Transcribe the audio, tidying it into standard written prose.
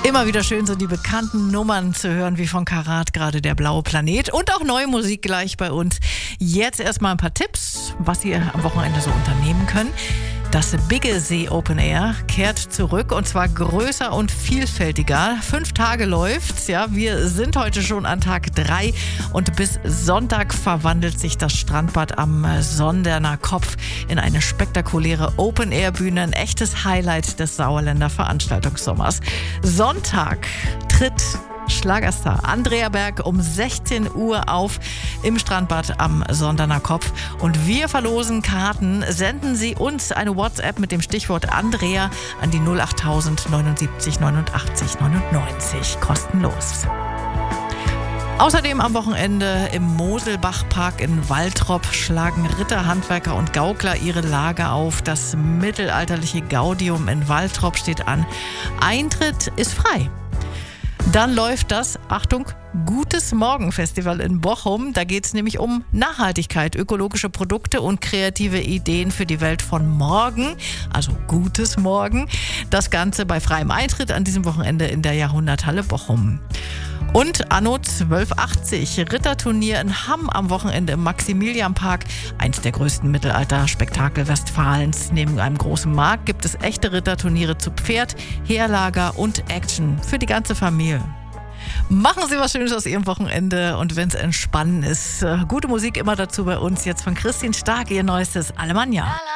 Immer wieder schön, so die bekannten Nummern zu hören, wie von Karat, gerade der blaue Planet. Und auch neue Musik gleich bei uns. Jetzt erstmal ein paar Tipps, was ihr am Wochenende so unternehmen könnt. Das Biggesee Open Air kehrt zurück und zwar größer und vielfältiger. 5 Tage läuft's, ja. Wir sind heute schon an Tag 3 und bis Sonntag verwandelt sich das Strandbad am Sonderner Kopf in eine spektakuläre Open Air Bühne. Ein echtes Highlight des Sauerländer Veranstaltungssommers. Sonntag tritt Schlagerstar Andrea Berg um 16 Uhr auf im Strandbad am Sonderner Kopf. Und wir verlosen Karten. Senden Sie uns eine WhatsApp mit dem Stichwort Andrea an die 08000 79 89 99. Kostenlos. Außerdem am Wochenende im Moselbachpark in Waltrop schlagen Ritter, Handwerker und Gaukler ihre Lager auf. Das mittelalterliche Gaudium in Waltrop steht an. Eintritt ist frei. Dann läuft das, Achtung, Gutes Morgen Festival in Bochum. Da geht es nämlich um Nachhaltigkeit, ökologische Produkte und kreative Ideen für die Welt von morgen. Also Gutes Morgen. Das Ganze bei freiem Eintritt an diesem Wochenende in der Jahrhunderthalle Bochum. Und Anno 1280, Ritterturnier in Hamm am Wochenende im Maximilianpark. Eins der größten Mittelalter-Spektakel Westfalens. Neben einem großen Markt gibt es echte Ritterturniere zu Pferd, Heerlager und Action für die ganze Familie. Machen Sie was Schönes aus Ihrem Wochenende und wenn es entspannen ist, gute Musik immer dazu bei uns. Jetzt von Christine Stark, ihr neuestes Alemannia.